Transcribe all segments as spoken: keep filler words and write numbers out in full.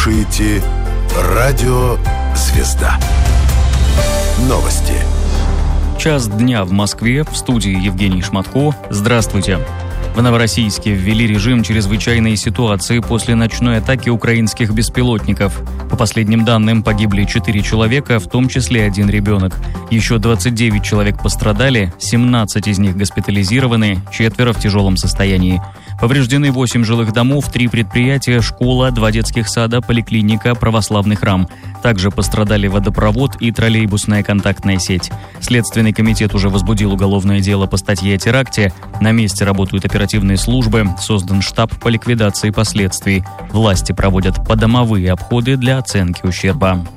слушаете Радио «Звезда». Новости. Час дня в Москве. В студии Евгений Шматко. Здравствуйте. В Новороссийске ввели режим чрезвычайной ситуации после ночной атаки украинских беспилотников. По последним данным, погибли четыре человека, в том числе один ребенок. Еще двадцать девять человек пострадали, семнадцать из них госпитализированы, четверо в тяжелом состоянии. Повреждены восемь жилых домов, три предприятия, школа, два детских сада, поликлиника, православный храм. Также пострадали водопровод и троллейбусная контактная сеть. Следственный комитет уже возбудил уголовное дело по статье о теракте. На месте работают оперативные службы, создан штаб по ликвидации последствий. Власти проводят подомовые обходы для оценки ущерба.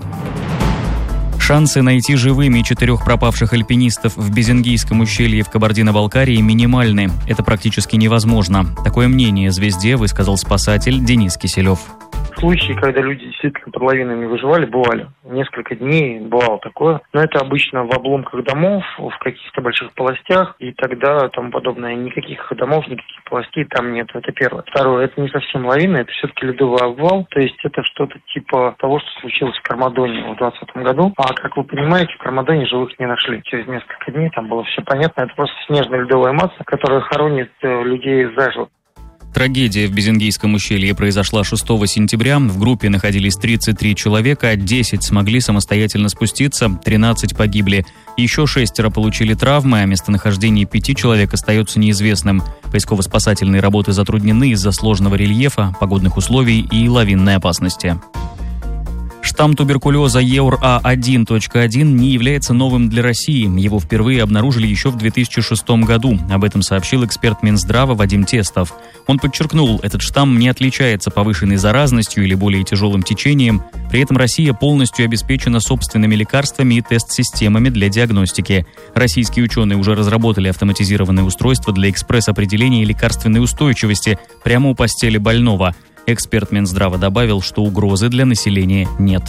Шансы найти живыми четырех пропавших альпинистов в Безингийском ущелье в Кабардино-Балкарии минимальны. Это практически невозможно. Такое мнение «Звезде» высказал спасатель Денис Киселев. Случаи, когда люди действительно под лавинами выживали, бывали. Несколько дней бывало такое. Но это обычно в обломках домов, в каких-то больших полостях и тогда тому подобное. Никаких домов, никаких полостей там нет. Это первое. Второе, это не совсем лавина, это все-таки ледовый обвал. То есть это что-то типа того, что случилось в Кармадоне в двадцатом году. А как вы понимаете, в Кармадоне живых не нашли. Через несколько дней там было все понятно. Это просто снежная ледовая масса, которая хоронит людей заживо. Трагедия в Безингийском ущелье произошла шестого сентября. В группе находились тридцать три человека, десять смогли самостоятельно спуститься, тринадцать погибли. Еще шестеро получили травмы, а местонахождение пяти человек остается неизвестным. Поисково-спасательные работы затруднены из-за сложного рельефа, погодных условий и лавинной опасности. Штамм туберкулеза Е У Р А один точка один не является новым для России. Его впервые обнаружили еще в две тысячи шестом году. Об этом сообщил эксперт Минздрава Вадим Тестов. Он подчеркнул, этот штамм не отличается повышенной заразностью или более тяжелым течением. При этом Россия полностью обеспечена собственными лекарствами и тест-системами для диагностики. Российские ученые уже разработали автоматизированные устройства для экспресс-определения лекарственной устойчивости прямо у постели больного. Эксперт Минздрава добавил, что угрозы для населения нет.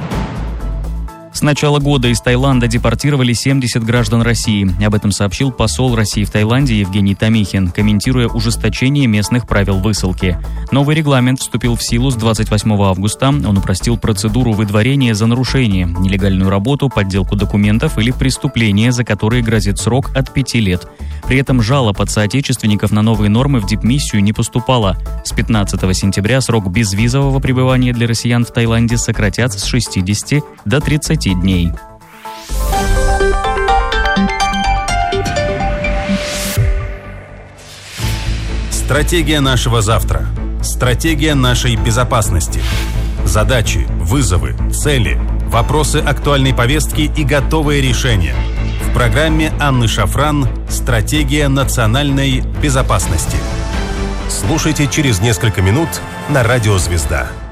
С начала года из Таиланда депортировали семьдесят граждан России. Об этом сообщил посол России в Таиланде Евгений Томихин, комментируя ужесточение местных правил высылки. Новый регламент вступил в силу с двадцать восьмого августа. Он упростил процедуру выдворения за нарушение, нелегальную работу, подделку документов или преступления, за которые грозит срок от пяти лет. При этом жалоб от соотечественников на новые нормы в дипмиссию не поступало. С пятнадцатого сентября срок безвизового пребывания для россиян в Таиланде сократят с шестидесяти до тридцати дней. Стратегия нашего завтра. Стратегия нашей безопасности. Задачи, вызовы, цели, вопросы актуальной повестки и готовые решения. В программе Анны Шафран «Стратегия национальной безопасности». Слушайте через несколько минут на Радио «Звезда».